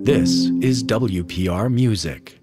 This is WPR Music.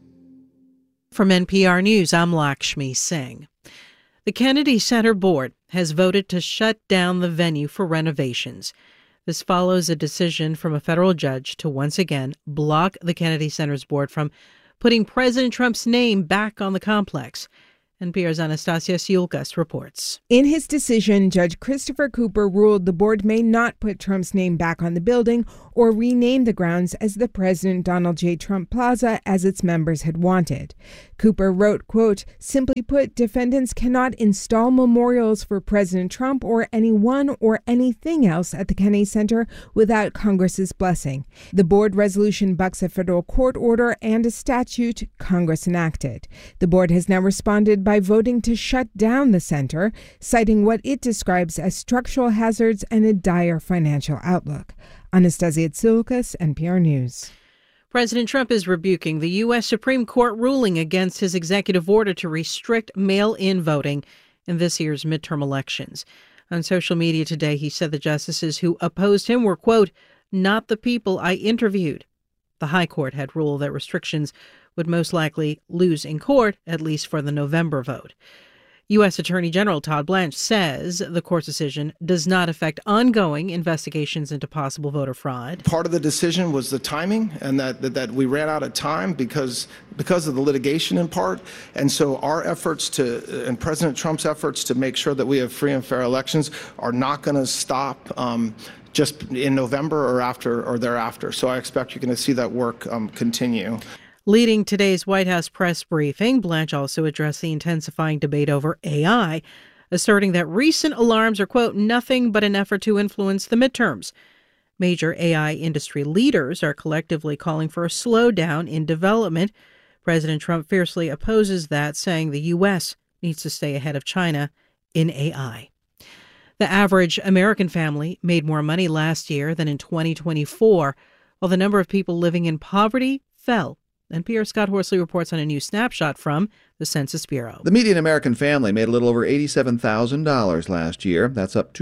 From NPR News, I'm Lakshmi Singh. The Kennedy Center Board has voted to shut down the venue for renovations. This follows a decision from a federal judge to once again block the Kennedy Center's board from putting President Trump's name back on the complex. NPR's Anastasia Siulkas reports. In his decision, Judge Christopher Cooper ruled the board may not put Trump's name back on the building or rename the grounds as the President Donald J. Trump Plaza as its members had wanted. Cooper wrote, quote, "Simply put, defendants cannot install memorials for President Trump or anyone or anything else at the Kennedy Center without Congress's blessing. The board resolution bucks a federal court order and a statute Congress enacted. The board has now responded by voting to shut down the center, citing what it describes as structural hazards and a dire financial outlook." Anastasia Siulkas, NPR News. President Trump is rebuking the U.S. Supreme Court ruling against his executive order to restrict mail-in voting in this year's midterm elections. On social media today, he said the justices who opposed him were, quote, "not the people I interviewed." The High Court had ruled that restrictions would most likely lose in court, at least for the November vote. U.S. Attorney General Todd Blanche says the court's decision does not affect ongoing investigations into possible voter fraud. Part of the decision was the timing, and that we ran out of time because of the litigation in part. And so our efforts and President Trump's efforts to make sure that we have free and fair elections are not going to stop just in November or after or thereafter. So I expect you're going to see that work continue. Leading today's White House press briefing, Blanche also addressed the intensifying debate over AI, asserting that recent alarms are, quote, "nothing but an effort to influence the midterms." Major AI industry leaders are collectively calling for a slowdown in development. President Trump fiercely opposes that, saying the U.S. needs to stay ahead of China in AI. The average American family made more money last year than in 2024, while the number of people living in poverty fell. NPR's Scott Horsley reports on a new snapshot from the Census Bureau. The median American family made a little over $87,000 last year. That's up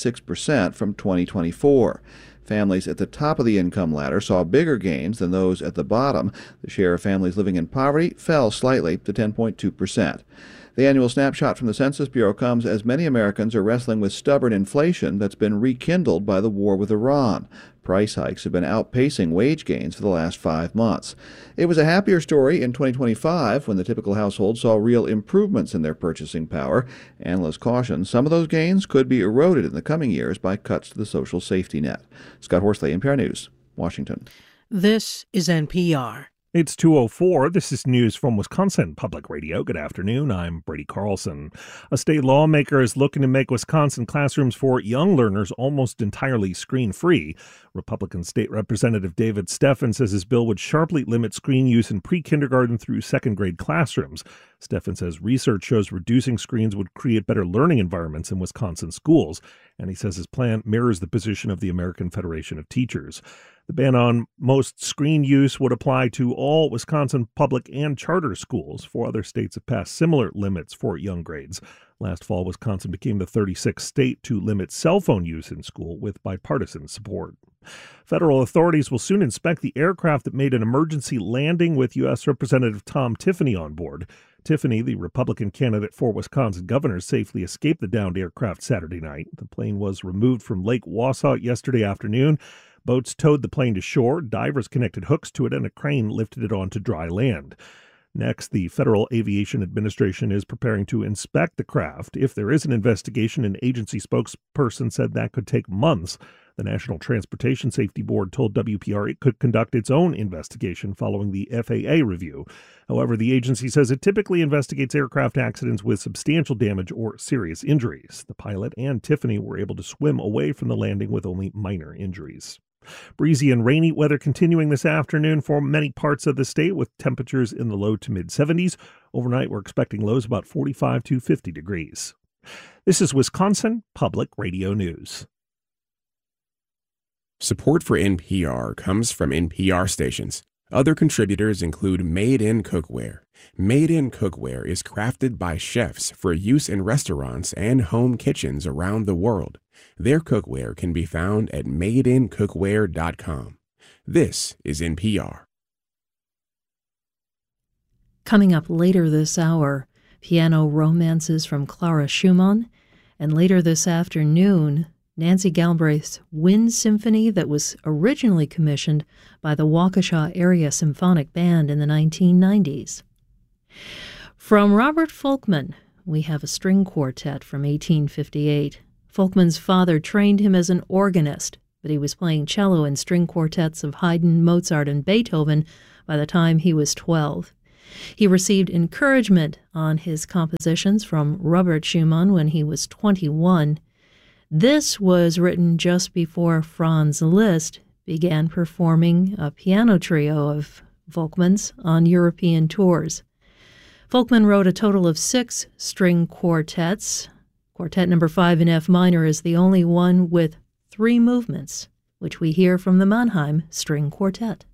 2.6% from 2024. Families at the top of the income ladder saw bigger gains than those at the bottom. The share of families living in poverty fell slightly to 10.2%. The annual snapshot from the Census Bureau comes as many Americans are wrestling with stubborn inflation that's been rekindled by the war with Iran. Price hikes have been outpacing wage gains for the last 5 months. It was a happier story in 2025 when the typical household saw real improvements in their purchasing power. Analysts caution some of those gains could be eroded in the coming years by cuts to the social safety net. Scott Horsley, NPR News, Washington. This is NPR. It's 2:04. This is news from Wisconsin Public Radio. Good afternoon. I'm Brady Carlson. A state lawmaker is looking to make Wisconsin classrooms for young learners almost entirely screen-free. Republican State Representative David Steffen says his bill would sharply limit screen use in pre-kindergarten through second-grade classrooms. Steffen says research shows reducing screens would create better learning environments in Wisconsin schools, and he says his plan mirrors the position of the American Federation of Teachers. The ban on most screen use would apply to all Wisconsin public and charter schools. 4 other states have passed similar limits for young grades. Last fall, Wisconsin became the 36th state to limit cell phone use in school with bipartisan support. Federal authorities will soon inspect the aircraft that made an emergency landing with U.S. Representative Tom Tiffany on board. Tiffany, the Republican candidate for Wisconsin governor, safely escaped the downed aircraft Saturday night. The plane was removed from Lake Wausau yesterday afternoon. Boats towed the plane to shore, divers connected hooks to it, and a crane lifted it onto dry land. Next, the Federal Aviation Administration is preparing to inspect the craft. If there is an investigation, an agency spokesperson said that could take months. The National Transportation Safety Board told WPR it could conduct its own investigation following the FAA review. However, the agency says it typically investigates aircraft accidents with substantial damage or serious injuries. The pilot and Tiffany were able to swim away from the landing with only minor injuries. Breezy and rainy weather continuing this afternoon for many parts of the state with temperatures in the low to mid 70s. Overnight, we're expecting lows about 45 to 50 degrees. This is Wisconsin Public Radio News. Support for NPR comes from NPR stations. Other contributors include Made in Cookware. Made in Cookware is crafted by chefs for use in restaurants and home kitchens around the world. Their cookware can be found at madeincookware.com. This is NPR. Coming up later this hour, piano romances from Clara Schumann, and later this afternoon, Nancy Galbraith's Wind Symphony that was originally commissioned by the Waukesha Area Symphonic Band in the 1990s. From Robert Folkman, we have a string quartet from 1858. Folkman's father trained him as an organist, but he was playing cello in string quartets of Haydn, Mozart, and Beethoven by the time he was 12. He received encouragement on his compositions from Robert Schumann when he was 21. This was written just before Franz Liszt began performing a piano trio of Folkman's on European tours. Folkman wrote a total of 6 string quartets. Quartet number 5 in F minor is the only one with 3 movements, which we hear from the Mannheim String Quartet.